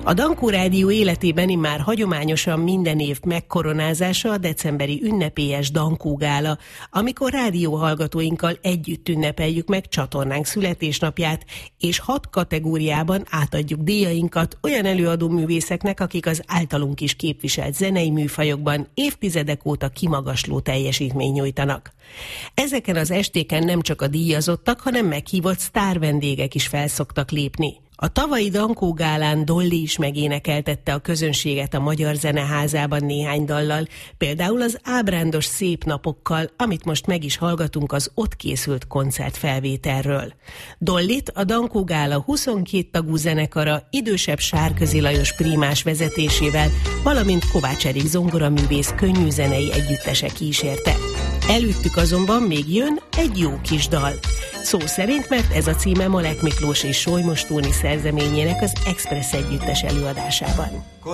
A Dankó Rádió életében immár hagyományosan minden év megkoronázása a decemberi ünnepélyes Dankó Gála, amikor rádióhallgatóinkkal együtt ünnepeljük meg csatornánk születésnapját, és 6 kategóriában átadjuk díjainkat olyan előadóművészeknek, akik az általunk is képviselt zenei műfajokban évtizedek óta kimagasló teljesítményt nyújtanak. Ezeken az estéken nem csak a díjazottak, hanem meghívott sztárvendégek is felszoktak lépni. A tavalyi Dankó Gálán Dolly is megénekeltette a közönséget a Magyar Zeneházában néhány dallal, például az Ábrándos szép napokkal, amit most meg is hallgatunk az ott készült koncertfelvételről. Dollyt a Dankó Gála 22 tagú zenekara idősebb Sárközi Lajos prímás vezetésével, valamint Kovács Erik zongoraművész könnyű zenei együttese kísérte. Előttük azonban még jön egy jó kis dal. Szó szerint, mert ez a címe Malek Miklós és Solymos Tóni szerzeményének az Express együttes előadásában.